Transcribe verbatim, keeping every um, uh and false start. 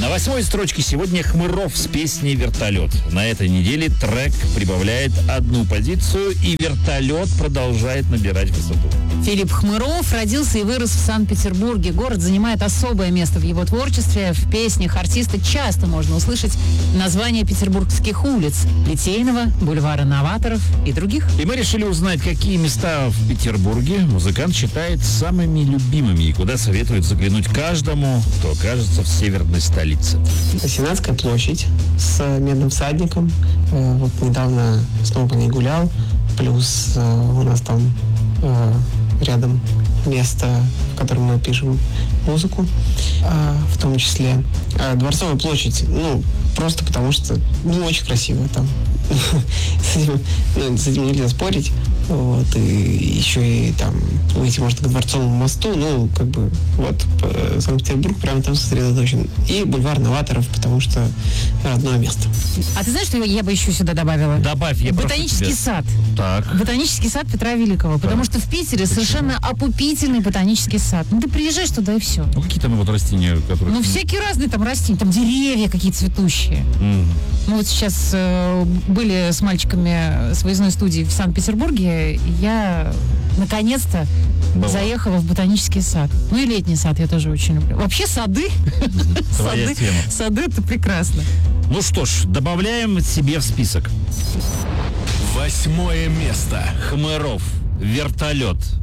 На восьмой строчке сегодня Хмыров с песней «Вертолет». На этой неделе трек прибавляет одну позицию, и вертолет продолжает набирать высоту. Филипп Хмыров родился и вырос в Санкт-Петербурге. Город занимает особое место в его творчестве. В песнях артиста часто можно услышать названия петербургских улиц: Литейного, бульвара Новаторов и других. И мы решили узнать, какие места в Петербурге музыкант считает самыми любимыми и куда советует заглянуть каждому, кто окажется в северной столице. Сенатская площадь с Медным всадником. Э, вот недавно снова по ней гулял. Плюс э, у нас там э, рядом место, в котором мы пишем музыку, э, в том числе. Э, Дворцовая площадь, ну, просто потому что, ну, очень красиво там. С этим, ну, с этим нельзя спорить. Вот, и еще и там выйти можно к Дворцовому мосту, ну, как бы, вот, Санкт-Петербург прямо там сосредоточен. И бульвар Новаторов, потому что родное место. А ты знаешь, что я бы еще сюда добавила? Добавь, я Ботанический прошу тебя. сад. Так. Ботанический сад Петра Великого. Потому что в Питере совершенно опупительный ботанический сад. Ну, ты приезжаешь туда и все. Ну, какие там вот растения, которые... Ну, всякие разные там растения. Там деревья какие цветущие. Mm. Мы вот сейчас э, были с мальчиками с выездной студии в Санкт-Петербурге. Я наконец-то Была. заехала в ботанический сад. Ну и летний сад я тоже очень люблю. Вообще сады, Твоя сады, тема. сады это прекрасно. Ну что ж, добавляем себе в список. Восьмое место. Хмыров, вертолет.